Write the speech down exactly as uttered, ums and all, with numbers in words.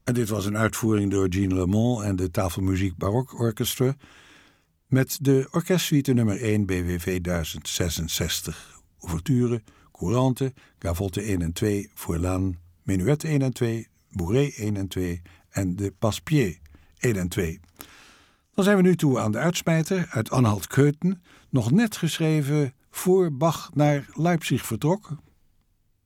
En dit was een uitvoering door Jean Lemond en de Tafelmuziek Barok Orchestra met de orkestsuite nummer één B W V duizend zesenzestig. Ouverture, courante, gavotte één en twee, Fourlan, menuet één en twee, bourrée één en twee en de passepied één en twee. Dan zijn we nu toe aan de uitsmijter uit Anhalt Köthen, nog net geschreven voor Bach naar Leipzig vertrok.